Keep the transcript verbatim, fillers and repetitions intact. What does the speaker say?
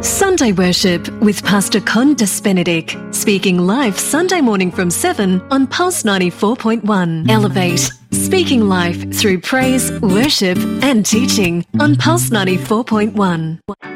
Sunday Worship with Pastor Condas Benedict, speaking live Sunday morning from seven on Pulse ninety-four point one. Elevate, speaking life through praise, worship and teaching on Pulse ninety-four point one.